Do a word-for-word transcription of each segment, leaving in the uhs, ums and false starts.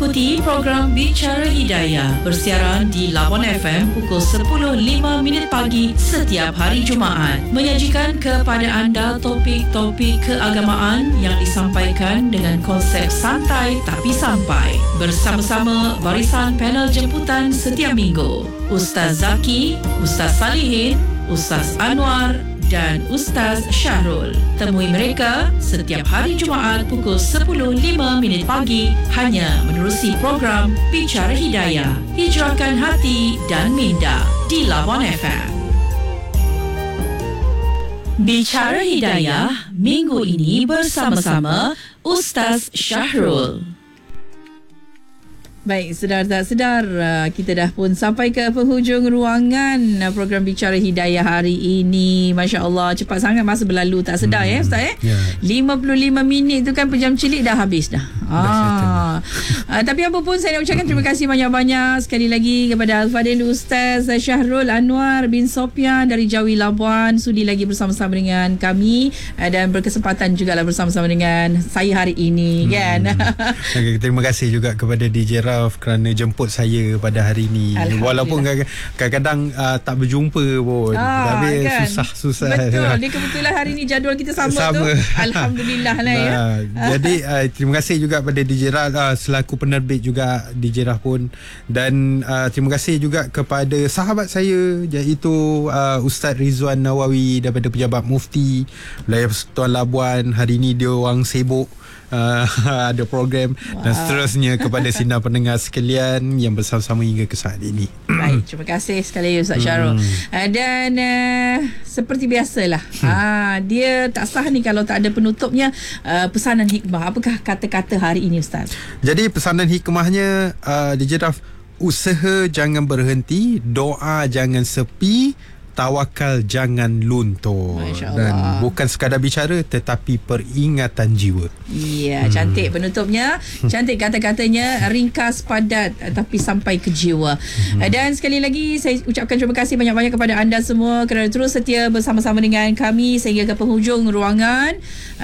mengikuti program Bicara Hidayah bersiaran di Labuan F M pukul sepuluh lima minit pagi setiap hari Jumaat. Menyajikan kepada anda topik-topik keagamaan yang disampaikan dengan konsep santai tapi sampai. Bersama-sama barisan panel jemputan setiap minggu. Ustaz Zaki, Ustaz Salihin, Ustaz Anwar dan Ustaz Syahrul. Temui mereka setiap hari Jumaat pukul sepuluh lima minit pagi hanya menerusi program Bicara Hidayah. Hijrahkan hati dan minda di Labuan F M. Bicara Hidayah minggu ini bersama-sama Ustaz Syahrul. Baik, sedar tak sedar, kita dah pun sampai ke penghujung ruangan program Bicara Hidayah hari ini. Masya Allah, cepat sangat masa berlalu tak sedar hmm. ya Ustaz eh? Yeah. lima puluh lima minit tu kan pejam cilik dah habis dah. Ah. uh, tapi apa pun saya nak ucapkan terima kasih banyak-banyak sekali lagi kepada Al-Fadhil Ustaz Syahrul Anwar bin Sopyan dari Jawi Labuan sudi lagi bersama-sama dengan kami uh, dan berkesempatan juga lah bersama-sama dengan saya hari ini hmm. kan. Okay, terima kasih juga kepada D J kerana jemput saya pada hari ini. Walaupun kadang-kadang uh, tak berjumpa pun. Ah, tapi kan? susah-susah. Betul. Dia kebetulan hari ini jadual kita sama, sama. tu. Alhamdulillah lah ya. Nah, jadi uh, terima kasih juga pada D J Rah uh, selaku penerbit juga D J Rah pun. Dan uh, terima kasih juga kepada sahabat saya iaitu uh, Ustaz Rizwan Nawawi daripada Pejabat Mufti Wilayah Persekutuan Labuan. Hari ini dia orang sibuk Uh, ada program wow. dan seterusnya kepada sinar pendengar sekalian yang bersama-sama hingga ke saat ini. Baik, terima kasih sekali Ustaz Syahrul. Hmm. Uh, dan uh, seperti biasalah, hmm. uh, dia tak sah ni kalau tak ada penutupnya. Uh, pesanan hikmah, apakah kata-kata hari ini Ustaz? Jadi pesanan hikmahnya uh, D J Raf, usaha jangan berhenti, doa jangan sepi, tawakal jangan luntur. Dan bukan sekadar bicara tetapi peringatan jiwa. Ya, hmm. cantik penutupnya, cantik kata-katanya, ringkas, padat tapi sampai ke jiwa. Hmm. Dan sekali lagi saya ucapkan terima kasih banyak-banyak kepada anda semua kerana terus setia bersama-sama dengan kami sehingga ke penghujung ruangan.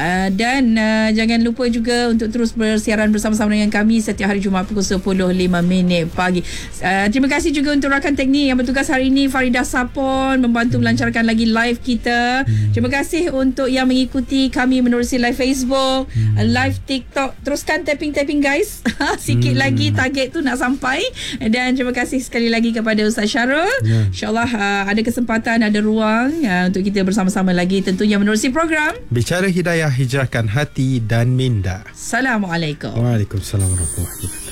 Dan jangan lupa juga untuk terus bersiaran bersama-sama dengan kami setiap hari Jumaat pukul sepuluh lima minit pagi. Terima kasih juga untuk rakan teknik yang bertugas hari ini, Faridah Sapon, membantu melancarkan lagi live kita. Hmm. Terima kasih untuk yang mengikuti kami menerusi live Facebook, hmm. live TikTok. Teruskan tapping-tapping guys. Sikit hmm. lagi target tu nak sampai. Dan terima kasih sekali lagi kepada Ustaz Syahrul. Yeah. InsyaAllah uh, ada kesempatan, ada ruang uh, untuk kita bersama-sama lagi tentunya menerusi program Bicara Hidayah, hijrahkan hati dan minda. Assalamualaikum. Waalaikumsalam warahmatullahi wabarakatuh.